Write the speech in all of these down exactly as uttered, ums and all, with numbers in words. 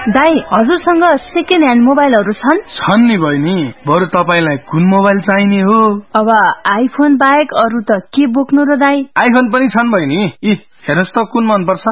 दाइ हजुरसँग second hand मोबाइलहरू छन्? छन् नि बहिनी, बरु तपाईलाई कुन मोबाइल चाहिने हो? अब आइफोन बाहेक अरू त के बोक्नु र दाइ? आइफोन पनि छन् बहिनी। इ हेर्नुहोस् त कुन मन पर्छ?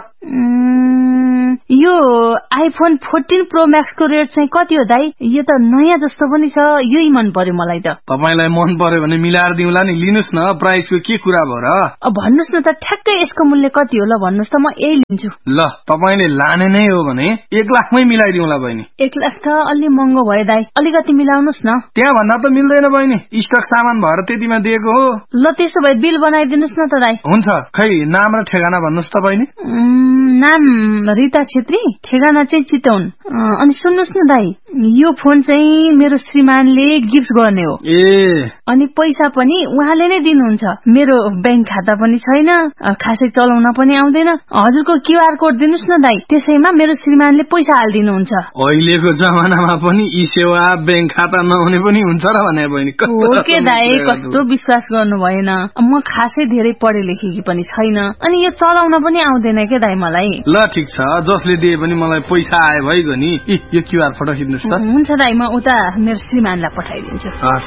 यो आइफोन फोर्टिन प्रो म्याक्स को रेट चाहिँ कति हो दाइ? यो त नयाँ जस्तो पनि छ, यही मन पर्यो मलाई त। तपाईलाई मन पर्यो भने मिलाएर दिउँला नि, लिनुस् न, प्राइसको के कुरा भयो र? भन्नुस् न त ठ्याक्कै यसको मूल्य कति हो ल भन्नुस् त, म यही लिन्छु। ल तपाईले लाने नै हो भने एक लाखमै मिलाइदिउँला बहिनी। एक लाख त अलि महँगो भयो दाइ, अलिकति मिलाउनुस् न। त्यहाँ भन्दा त मिल्दैन बहिनी, स्टक सामान भएर त्यतिमा दिएको हो। ल त्यसो भए बिल बनाइदिनुस् न त दाइ। हुन्छ, खै नाम र ठेगाना भन्नुस् त बहिनी। नाम रिता छेत्री, ठेगाना चाहिँ चितवन। अनि सुन्नुस् न दाइ, यो फोन चाहिँ मेरो श्रीमानले गिफ्ट गर्ने हो। ए अनि पैसा पनि उहाँले नै दिनुहुन्छ। मेरो बैंक खाता पनि छैन, खासै चलाउन पनि आउँदैन। हजुरको क्यूआर कोड दिनुस् न दाइ, त्यसैमा मेरो श्रीमानले पैसा हालिदिनुहुन्छ। अहिलेको जमानामा पनि ई सेवा बैंक खाता नहुने पनि हुन्छ र भने बहिनी। हो के दाइ, कस्तो विश्वास गर्नु भएन। म खासै धेरै पढे लेखेकी पनि छैन, अनि यो चलाउन पनि आउँदैन के दाइ मलाई। ल ठिक छ, जसले दिए पनि मलाई पैसा आए भइगयो नि। यो क्यूआर फोटो खिच्नुस् त। हुन्छ दाइ, म उता मेरो श्रीमानलाई पठाइदिन्छु। हस्।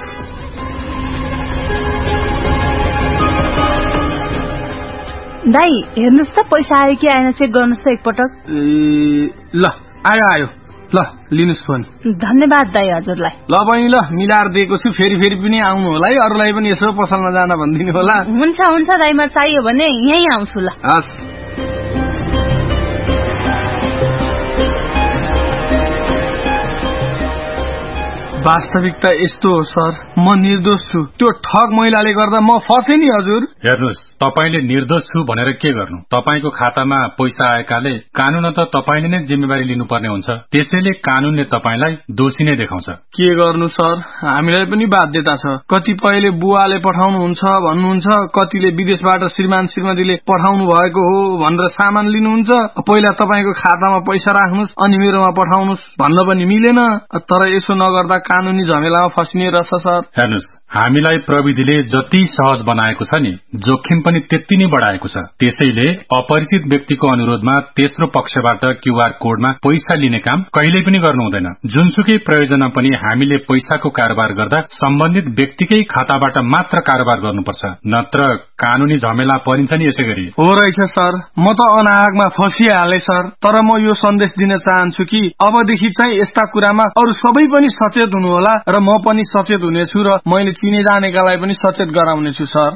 दाइ हेर्नुस् त पैसा आयो कि आएन चेक गर्नुस् त एकपटक। ल आयो आयो, ल लिनुस् फोन। धन्यवाद दाइ हजुरलाई। ल बहिनी, ल मिलाएर दिएको छु, फेरि फेरि पनि आउनु होला है, अरूलाई पनि यसो पसलमा जान भनिदिनु होला। हुन्छ हुन्छ दाइ, म चाहियो भने यही आउँछु ल। हस्। वास्तविकता यस्तो हो सर, म निर्दोष छु। त्यो ठग महिलाले गर्दा म फसे नि हजुर। हेर्नुस्, तपाईले निर्दोष छु भनेर के गर्नु? तपाईको खातामा पैसा आएकाले कानून त तपाईले नै जिम्मेवारी लिनुपर्ने हुन्छ। त्यसैले कानूनले तपाईलाई दोषी नै देखाउँछ। के गर्नु सर, हामीलाई पनि बाध्यता छ। कतिपयले बुवाले पठाउनुहुन्छ भन्नुहुन्छ, कतिले विदेशबाट श्रीमान श्रीमतीले पठाउनु भएको हो भनेर सामान लिनुहुन्छ। पहिला तपाईको खातामा पैसा राख्नुस् अनि मेरोमा पठाउनुस् भन्न पनि मिलेन। तर यसो नगर्दा कानूनी झमेलामा फसिने रहेछ सर। हेर्नुस्, हामीलाई प्रविधिले जति सहज बनाएको छ नि, जोखिम पनि त्यति नै बढाएको छ। त्यसैले अपरिचित व्यक्तिको अनुरोधमा तेस्रो पक्षबाट क्यूआर कोडमा पैसा लिने काम कहिल्यै पनि गर्नु हुँदैन। जुनसुकै प्रयोजनमा पनि हामीले पैसाको कारोबार गर्दा सम्बन्धित व्यक्तिकै खाताबाट मात्र कारोबार गर्नुपर्छ, नत्र कानूनी झमेला परिन्छ नि यसै गरी। हो रहेछ सर, म त अनाहकमा फसिहाले सर। तर म यो सन्देश दिन चाहन्छु कि अबदेखि चाहिँ यस्ता कुरामा अरू सबै पनि सचेत हुनु होला र म पनि सचेत हुनेछु र मैले चिने जानेकालाई पनि सचेत गराउनेछु सर।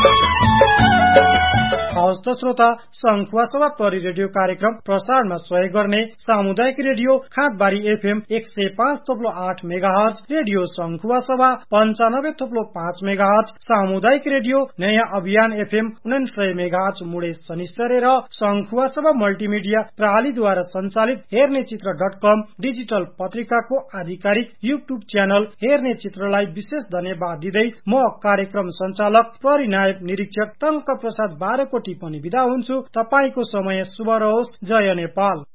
हवस् त श्रोता, संखुवा सभा प्रहरी रेडियो कार्यक्रम प्रसारणमा सहयोग गर्ने सामुदायिक रेडियो खाँदबारी एफएम एक सय पाँच थोप्लो आठ मेगा हर्ज, रेडियो संखुवा सभा पञ्चानब्बे थोप्लो पाँच मेगा हर्ज, सामुदायिक रेडियो नयाँ अभियान एफएम उनासय मेगा हर्ज मुडे शनिश्चर र संखुवा सभा मल्टिमिडिया प्रणालीद्वारा सञ्चालित हेर्ने चित्र डट कम डिजिटल पत्रिकाको आधिकारिक युट्युब च्यानल हेर्ने चित्रलाई विशेष धन्यवाद दिँदै म कार्यक्रम सञ्चालक प्रहरी नायब निरीक्षक टंक प्रसाद बाह्रको टिप्पणी बिदा हुन्छु। तपाईको समय शुभ रहोस्। जय नेपाल।